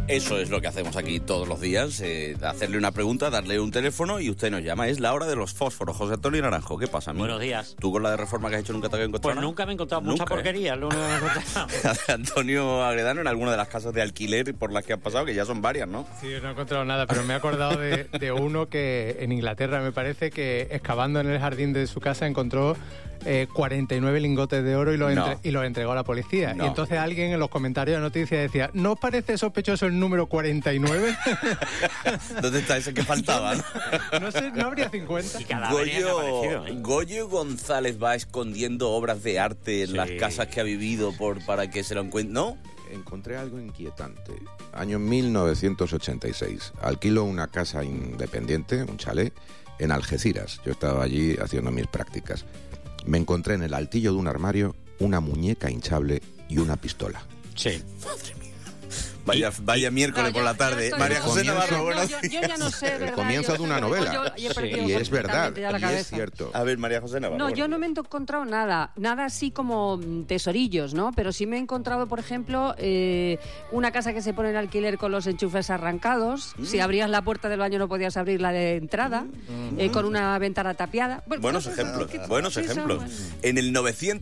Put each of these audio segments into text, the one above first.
Eso es lo que hacemos aquí todos los días, hacerle una pregunta, darle un teléfono y usted nos llama. Es la hora de los fósforos. José Antonio Naranjo, ¿qué pasa, amigo? Buenos días. ¿Tú con la de reforma que has hecho nunca te habías encontrado? Pues nunca me he encontrado mucha porquería, lo único que me he encontrado. Antonio Agredano, en alguna de las casas de alquiler por las que has pasado, que ya son varias, ¿no? Sí, no he encontrado nada, pero me he acordado de uno que en Inglaterra, me parece, que excavando en el jardín de su casa encontró 49 lingotes de oro y los entregó a la policía. No. Y entonces alguien en los comentarios de noticias decía, ¿no os parece sospechoso el número 49? ¿Dónde está ese que faltaba? No sé, no habría 50. Y cadáveres han aparecido, ¿eh? Goyo González va escondiendo obras de arte en las casas que ha vivido para que se lo encuentre, ¿no? Encontré algo inquietante. Año 1986. Alquilo una casa independiente, un chalet, en Algeciras. Yo estaba allí haciendo mis prácticas. Me encontré en el altillo de un armario una muñeca hinchable y una pistola. Sí. Madre mía. Vaya miércoles por la tarde. María José Navarro, buenos días. Yo ya no sé, ¿verdad? El comienzo de una novela. Yo he perdido Y es verdad, completamente ya la y cabeza. es cierto. A ver, María José Navarro. No, yo no me he encontrado nada así como tesorillos, ¿no? Pero sí me he encontrado, por ejemplo, una casa que se pone en alquiler con los enchufes arrancados. Si abrías la puerta del baño no podías abrir la de entrada, con una ventana tapiada. Buenos ejemplos, buenos ejemplos. En el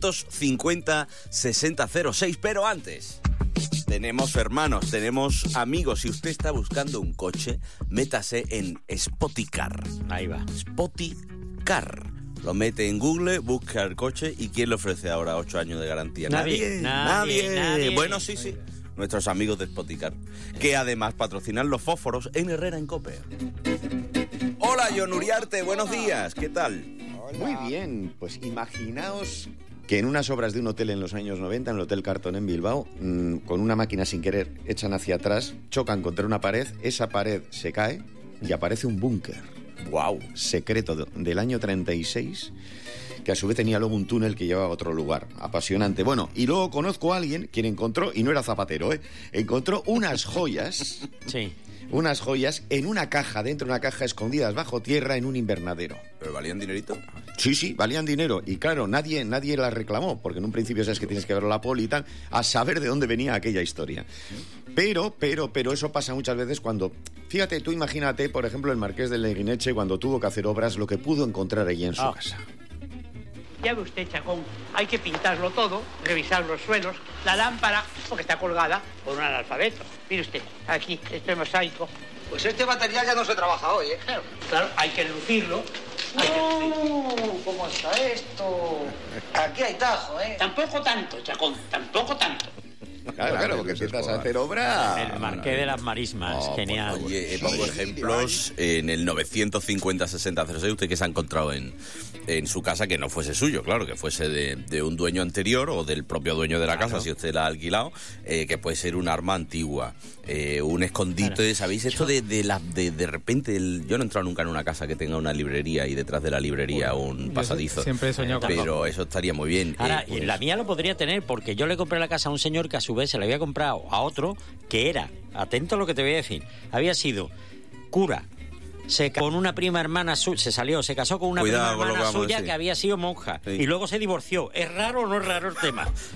950-6006, pero antes... Tenemos hermanos, tenemos amigos. Si usted está buscando un coche, métase en Spoticar. Ahí va. Spoticar. Lo mete en Google, busca el coche y ¿quién le ofrece ahora 8 años de garantía? Nadie. Bueno, sí. Nuestros amigos de Spoticar, que además patrocinan los fósforos en Herrera en Cope. Hola, John Uriarte, buenos días. ¿Qué tal? Muy bien, pues imaginaos que en unas obras de un hotel en los años 90, en el Hotel Carton en Bilbao, con una máquina sin querer echan hacia atrás, chocan contra una pared, esa pared se cae y aparece un búnker. ¡Wow! Secreto del año 36, que a su vez tenía luego un túnel que llevaba a otro lugar. Apasionante. Bueno, y luego conozco a alguien quien encontró, y no era zapatero, encontró unas joyas... Sí. Unas joyas en una caja, dentro de una caja escondidas bajo tierra en un invernadero. ¿Pero valían dinerito? Sí, valían dinero. Y claro, nadie las reclamó, porque en un principio sabes que tienes que ver la poli y tal, a saber de dónde venía aquella historia. Pero eso pasa muchas veces cuando... Fíjate, tú imagínate, por ejemplo, el marqués de Leguineche, cuando tuvo que hacer obras, lo que pudo encontrar allí en su casa. Ya ve usted, Chacón, hay que pintarlo todo, revisar los suelos, la lámpara, porque está colgada por un analfabeto. Mire usted, aquí, este mosaico. Pues este material ya no se trabaja hoy, ¿eh? Claro, hay que lucirlo. ¿Cómo está esto? Aquí hay tajo, ¿eh? Tampoco tanto, Chacón, tampoco tanto. Claro, porque empiezas a hacer obra... El Marqués de las Marismas, genial. Oye, pongo ejemplos en el 950-6006, usted que se ha encontrado en su casa que no fuese suyo, claro, que fuese de un dueño anterior o del propio dueño de la casa, si usted la ha alquilado, que puede ser un arma antigua, un escondite, ¿sabéis? Esto de repente, yo no he entrado nunca en una casa que tenga una librería y detrás de la librería un pasadizo. Siempre he soñado con pero eso estaría muy bien. Ahora, Pues... la mía lo podría tener porque yo le compré la casa a un señor que a su vez se la había comprado a otro que era, atento a lo que te voy a decir, había sido cura, con una prima hermana suya, se casó con una prima hermana suya que había sido monja y luego se divorció. ¿Es raro o no es raro el tema?